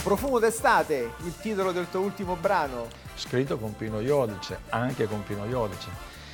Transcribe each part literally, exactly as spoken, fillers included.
Profumo d'estate, il titolo del tuo ultimo brano. Scritto con Pino Iodice, anche con Pino Iodice.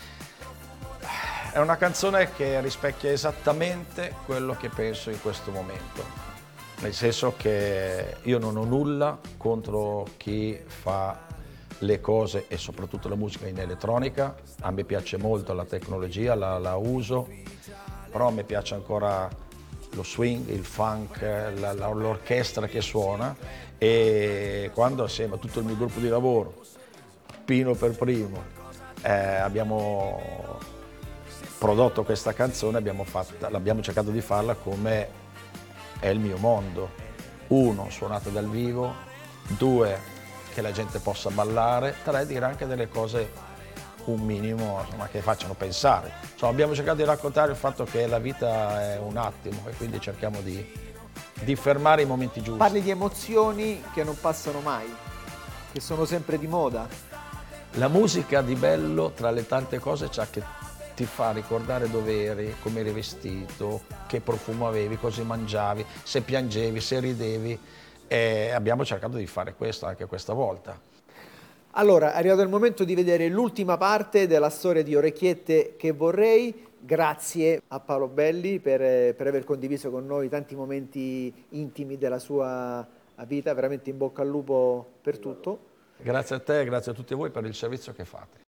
È una canzone che rispecchia esattamente quello che penso in questo momento, nel senso che io non ho nulla contro chi fa le cose e soprattutto la musica in elettronica. A me piace molto la tecnologia, la, la uso, però a me piace ancora lo swing, il funk, la, la, l'orchestra che suona, e quando assieme a tutto il mio gruppo di lavoro, Pino per primo, eh, abbiamo prodotto questa canzone, abbiamo fatta, l'abbiamo cercato di farla come è il mio mondo. Uno, suonata dal vivo; due, che la gente possa ballare; tre, dire anche delle cose un minimo, insomma, che facciano pensare. Insomma, abbiamo cercato di raccontare il fatto che la vita è un attimo e quindi cerchiamo di, di fermare i momenti giusti. Parli di emozioni che non passano mai, che sono sempre di moda. La musica di bello, tra le tante cose, c'ha che ti fa ricordare dove eri, come eri vestito, che profumo avevi, cosa mangiavi, se piangevi, se ridevi, e abbiamo cercato di fare questo anche questa volta. Allora, è arrivato il momento di vedere l'ultima parte della storia di Orecchiette che vorrei. Grazie a Paolo Belli per, per aver condiviso con noi tanti momenti intimi della sua vita, veramente in bocca al lupo per tutto. Grazie a te e grazie a tutti voi per il servizio che fate.